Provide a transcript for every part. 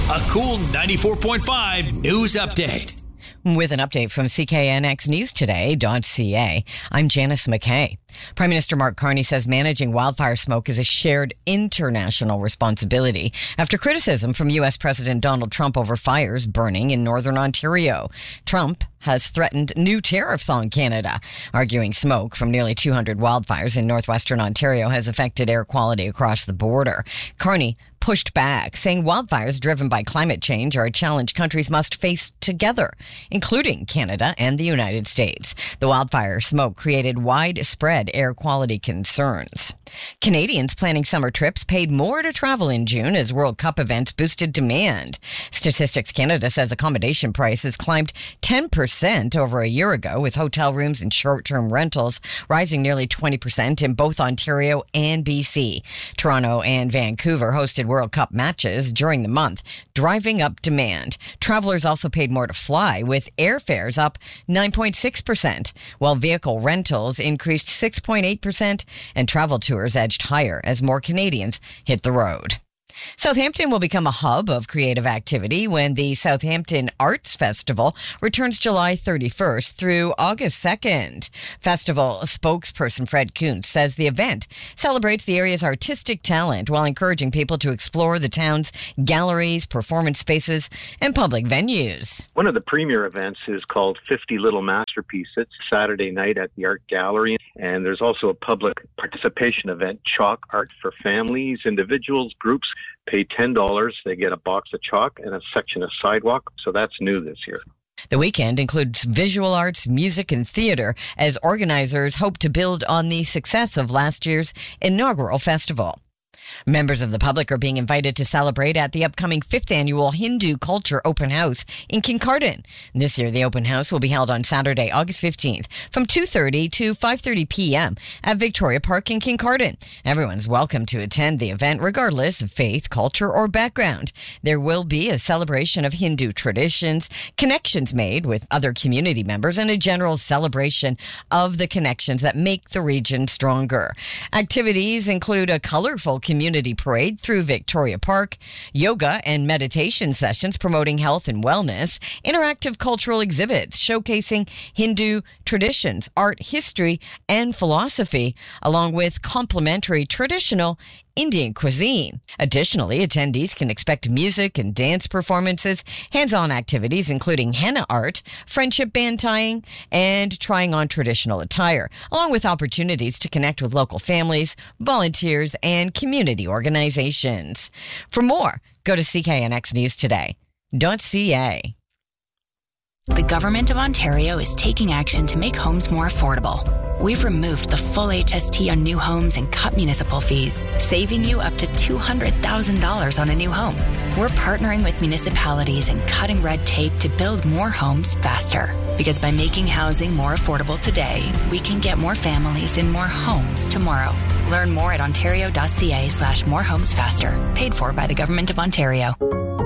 A Cool 94.5 news update. With an update from CKNXNewsToday.ca, I'm Janice McKay. Prime Minister Mark Carney says managing wildfire smoke is a shared international responsibility after criticism from U.S. President Donald Trump over fires burning in northern Ontario. Trump has threatened new tariffs on Canada, arguing smoke from nearly 200 wildfires in northwestern Ontario has affected air quality across the border. Carney pushed back, saying wildfires driven by climate change are a challenge countries must face together, including Canada and the United States. The wildfire smoke created widespread air quality concerns. Canadians planning summer trips paid more to travel in June as World Cup events boosted demand. Statistics Canada says accommodation prices climbed 10% over a year ago, with hotel rooms and short-term rentals rising nearly 20% in both Ontario and BC. Toronto and Vancouver hosted World Cup matches during the month, driving up demand. Travelers also paid more to fly, with airfares up 9.6%, while vehicle rentals increased 6.8% and travel tours edged higher as more Canadians hit the road. Southampton will become a hub of creative activity when the Southampton Arts Festival returns July 31st through August 2nd. Festival spokesperson Fred Kuntz says the event celebrates the area's artistic talent while encouraging people to explore the town's galleries, performance spaces, and public venues. One of the premier events is called 50 Little Masterpieces, Saturday night at the Art Gallery. And there's also a public participation event, Chalk Art for Families, individuals, groups. Pay $10, they get a box of chalk and a section of sidewalk. So that's new this year. The weekend includes visual arts, music, and theater as organizers hope to build on the success of last year's inaugural festival. Members of the public are being invited to celebrate at the upcoming 5th annual Hindu Culture Open House in Kincardine. This year, the open house will be held on Saturday, August 15th from 2:30 to 5:30 p.m. at Victoria Park in Kincardine. Everyone's welcome to attend the event regardless of faith, culture, or background. There will be a celebration of Hindu traditions, connections made with other community members, and a general celebration of the connections that make the region stronger. Activities include a colorful community parade through Victoria Park, yoga and meditation sessions promoting health and wellness, interactive cultural exhibits showcasing Hindu traditions, art, history, and philosophy, along with complementary traditional Indian cuisine. Additionally, attendees can expect music and dance performances, hands-on activities including henna art, friendship band tying, and trying on traditional attire, along with opportunities to connect with local families, volunteers, and community organizations. For more, go to CKNXNewsToday.ca. The Government of Ontario is taking action to make homes more affordable. We've removed the full HST on new homes and cut municipal fees, saving you up to $200,000 on a new home. We're partnering with municipalities and cutting red tape to build more homes faster. Because by making housing more affordable today, we can get more families in more homes tomorrow. Learn more at ontario.ca/morehomesfaster. Paid for by the Government of Ontario.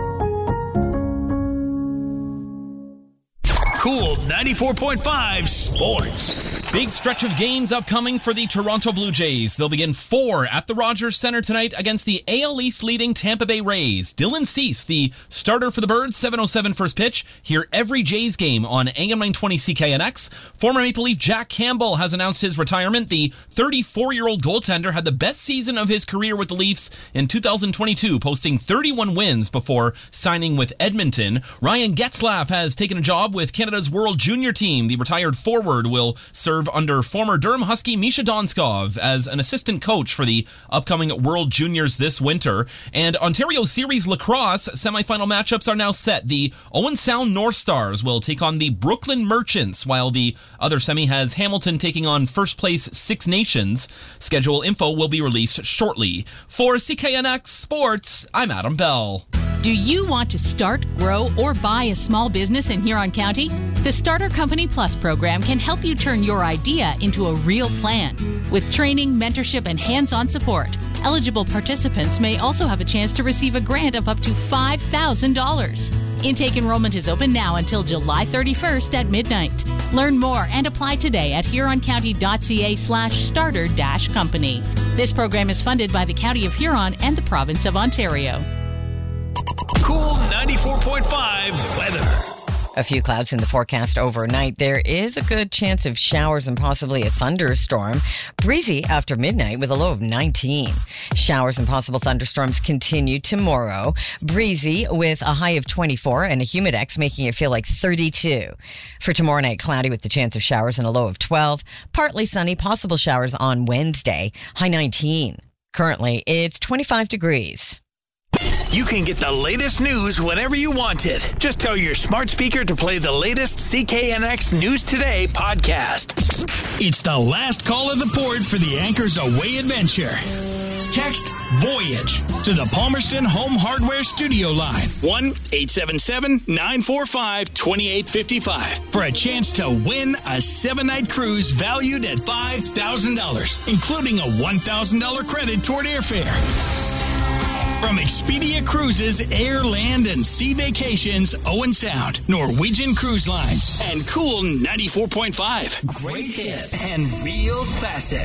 Cool 94.5 Sports. Big stretch of games upcoming for the Toronto Blue Jays. They'll begin 4 at the Rogers Centre tonight against the AL East leading Tampa Bay Rays. Dylan Cease, the starter for the Birds, 7:07 first pitch. Hear every Jays game on AM 920 CKNX. Former Maple Leaf Jack Campbell has announced his retirement. The 34-year-old goaltender had the best season of his career with the Leafs in 2022, posting 31 wins before signing with Edmonton. Ryan Getzlaf has taken a job with Canada's World Junior team. The retired forward will serve under former Durham Husky Misha Donskov as an assistant coach for the upcoming World Juniors this winter. And Ontario Series Lacrosse semifinal matchups are now set. The Owen Sound North Stars will take on the Brooklyn Merchants, while the other semi has Hamilton taking on first place Six Nations. Schedule info will be released shortly. For CKNX Sports, I'm Adam Bell. Do you want to start, grow, or buy a small business in Huron County? The Starter Company Plus program can help you turn your idea into a real plan. With training, mentorship, and hands-on support, eligible participants may also have a chance to receive a grant of up to $5,000. Intake enrollment is open now until July 31st at midnight. Learn more and apply today at huroncounty.ca/starter-company. This program is funded by the County of Huron and the Province of Ontario. Cool 94.5 weather. A few clouds in the forecast overnight. There is a good chance of showers and possibly a thunderstorm. Breezy after midnight with a low of 19. Showers and possible thunderstorms continue tomorrow. Breezy with a high of 24 and a humidex making it feel like 32. For tomorrow night, cloudy with the chance of showers and a low of 12. Partly sunny, possible showers on Wednesday, high 19. Currently, it's 25 degrees. You can get the latest news whenever you want it. Just tell your smart speaker to play the latest CKNX News Today podcast. It's the last call of the port for the Anchors Away adventure. Text VOYAGE to the Palmerston Home Hardware Studio line 1-877-945-2855 for a chance to win a 7-night cruise valued at $5,000, including a $1,000 credit toward airfare. From Expedia Cruises, Air, Land, and Sea Vacations, Owen Sound, Norwegian Cruise Lines, and Cool 94.5. Great hits and real classics.